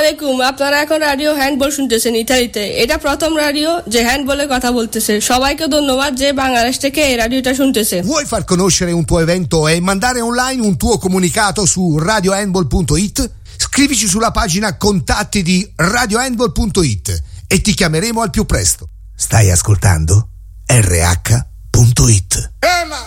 আলাইকুম, আপনারা এখন রাডিও হ্যান্ডবল শুনতেছেন ইতালিতে। এটা প্রথম রাডিও যে হ্যান্ডবলে কথা বলতেছে। সবাইকে ধন্যবাদ যে বাংলাদেশ থেকে এই রাডিওটা শুনতেছে। Vuoi far conoscere un tuo evento e mandare online un tuo comunicato su radiohandball.it? Scrivici sulla pagina contatti di radiohandball.it e ti chiameremo al più presto. Stai ascoltando? RH.it.